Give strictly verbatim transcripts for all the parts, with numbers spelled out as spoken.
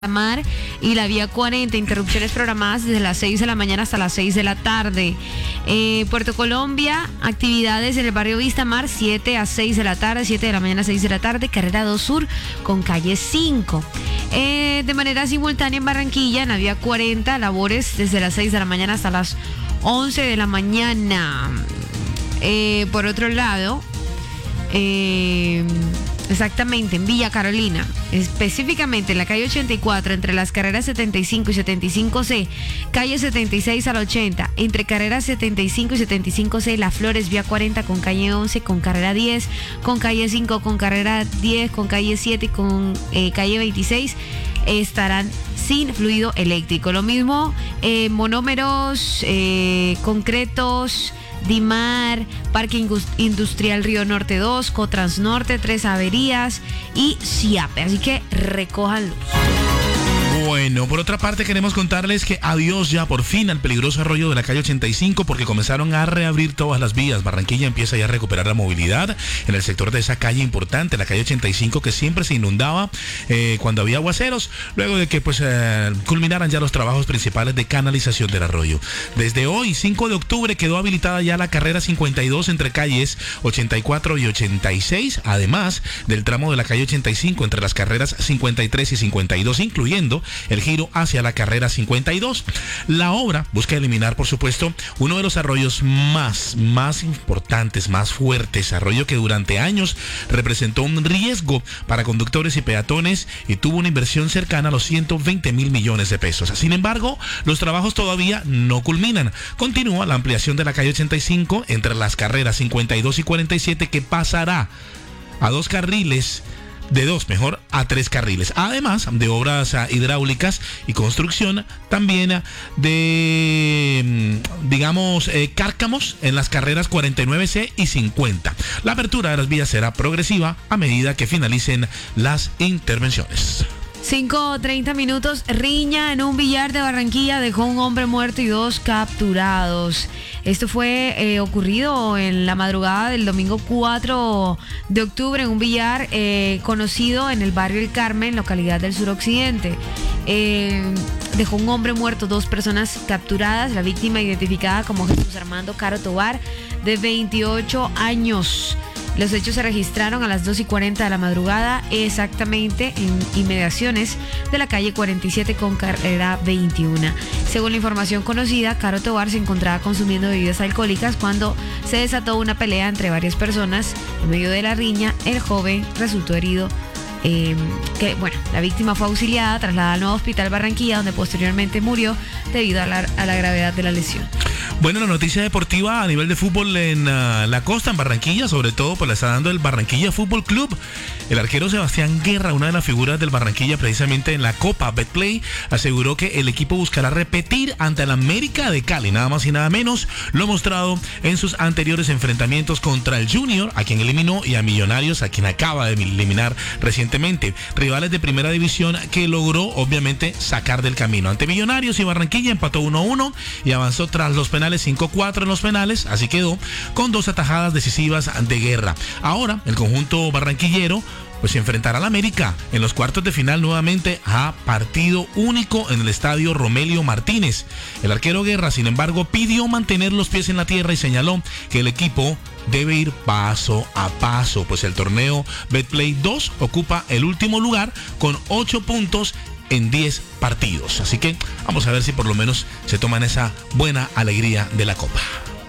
Mar y la vía cuarenta, interrupciones programadas desde las seis de la mañana hasta las seis de la tarde. Eh, Puerto Colombia, actividades en el barrio Vista Mar, siete a seis de la tarde, siete de la mañana a seis de la tarde, carrera dos Sur con calle cinco. Eh, de manera simultánea en Barranquilla, en la vía cuarenta, labores desde las seis de la mañana hasta las once de la mañana. Eh, por otro lado, eh, exactamente, en Villa Carolina, específicamente en la calle ochenta y cuatro, entre las carreras setenta y cinco y setenta y cinco C, calle setenta y seis al ochenta, entre carreras setenta y cinco y setenta y cinco C, Las Flores, vía cuarenta con calle once, con carrera diez, con calle cinco, con carrera diez, con calle siete y con eh, calle veintiséis, estarán sin fluido eléctrico. Lo mismo, eh, monómeros, eh, concretos, Dimar, Parque Industrial Río Norte dos, Cotransnorte, Tres Averías y Ciape. Así que recojan luz. Bueno, por otra parte queremos contarles que adiós ya por fin al peligroso arroyo de la calle ochenta y cinco, porque comenzaron a reabrir todas las vías. Barranquilla empieza ya a recuperar la movilidad en el sector de esa calle importante, la calle ochenta y cinco, que siempre se inundaba eh, cuando había aguaceros, luego de que pues eh, culminaran ya los trabajos principales de canalización del arroyo. Desde hoy, cinco de octubre, quedó habilitada ya la carrera cincuenta y dos entre calles ochenta y cuatro y ochenta y seis, además del tramo de la calle ochenta y cinco entre las carreras cincuenta y tres y cincuenta y dos, incluyendo el giro hacia la carrera cincuenta y dos. La obra busca eliminar, por supuesto, uno de los arroyos más, más importantes, más fuertes, arroyo que durante años representó un riesgo para conductores y peatones y tuvo una inversión cercana a los ciento veinte mil millones de pesos. Sin embargo, los trabajos todavía no culminan. Continúa la ampliación de la calle ochenta y cinco entre las carreras cincuenta y dos y cuarenta y siete, que pasará a dos carriles de dos, mejor, a tres carriles. Además de obras uh, hidráulicas y construcción, también uh, de, digamos, eh, cárcamos en las carreras cuarenta y nueve C y cincuenta. La apertura de las vías será progresiva a medida que finalicen las intervenciones. cinco treinta minutos, riña en un billar de Barranquilla dejó un hombre muerto y dos capturados. Esto fue eh, ocurrido en la madrugada del domingo cuatro de octubre en un billar eh, conocido en el barrio El Carmen, localidad del suroccidente. Eh, dejó un hombre muerto, dos personas capturadas. La víctima identificada como Jesús Armando Caro Tobar, de veintiocho años. Los hechos se registraron a las dos y cuarenta de la madrugada, exactamente en inmediaciones de la calle cuarenta y siete con carrera veintiuno. Según la información conocida, Caro Tobar se encontraba consumiendo bebidas alcohólicas cuando se desató una pelea entre varias personas. En medio de la riña, el joven resultó herido. Eh, que bueno, la víctima fue auxiliada, trasladada al nuevo hospital Barranquilla, donde posteriormente murió debido a la, a la gravedad de la lesión. Bueno, la noticia deportiva a nivel de fútbol en uh, la costa, en Barranquilla, sobre todo, pues la está dando el Barranquilla Fútbol Club. El arquero Sebastián Guerra, una de las figuras del Barranquilla precisamente en la Copa Betplay, aseguró que el equipo buscará repetir ante el América de Cali, nada más y nada menos, lo mostrado en sus anteriores enfrentamientos contra el Junior, a quien eliminó, y a Millonarios, a quien acaba de eliminar recientemente. Rivales de primera división que logró, obviamente, sacar del camino. Ante Millonarios y Barranquilla empató uno a uno y avanzó tras los penales cinco cuatro en los penales, así quedó con dos atajadas decisivas de Guerra. Ahora el conjunto barranquillero pues se enfrentará al América en los cuartos de final nuevamente a partido único en el estadio Romelio Martínez. El arquero Guerra, sin embargo, pidió mantener los pies en la tierra y señaló que el equipo debe ir paso a paso, pues el torneo Betplay dos ocupa el último lugar con ocho puntos en diez partidos. Así que vamos a ver si por lo menos se toman esa buena alegría de la Copa.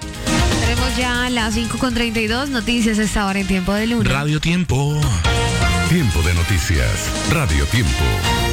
Tenemos ya las cinco con treinta y dos, noticias a esta hora en Tiempo de Luna. Radio Tiempo. Tiempo de noticias. Radio Tiempo.